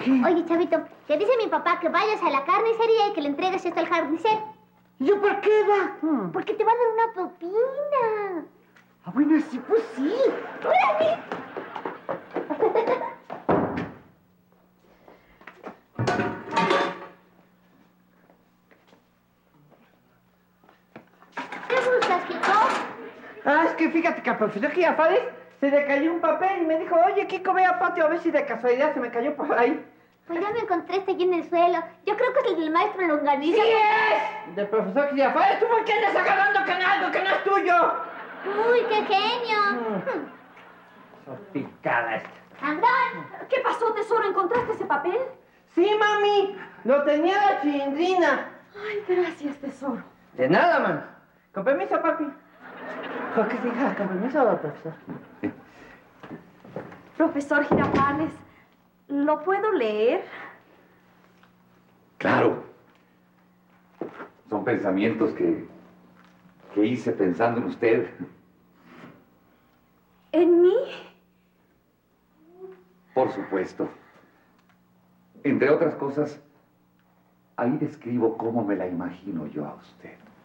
¿Qué? Oye, chavito, te dice mi papá que vayas a la carnicería y que le entregues esto al carnicero. ¿Y yo por qué va? Porque te va a dar una propina. Ah, bueno, sí, pues sí. ¡Órale! ¿Qué buscas, Kiko? Ah, es que fíjate que al profesor Girafales se le cayó un papel y me dijo, oye, Kiko, ve al patio a ver si de casualidad se me cayó por ahí. Pues ya me encontré este aquí en el suelo. Yo creo que es el del maestro Longaniza. ¡Sí es! Del profesor Girafales. ¿Tú por qué andas agarrando algo que no es tuyo? ¡Uy, qué genio! Sos picada esta. ¡Andrón! ¿Qué pasó, tesoro? ¿Encontraste ese papel? Sí, mami. Lo tenía la chilindrina. Ay, gracias, tesoro. De nada, mami. Con permiso, papi. ¿Por qué digas con permiso, profesor? Profesor Girafales, ¿lo puedo leer? Claro. Son pensamientos que hice pensando en usted. ¿En mí? Por supuesto. Entre otras cosas, ahí describo cómo me la imagino yo a usted.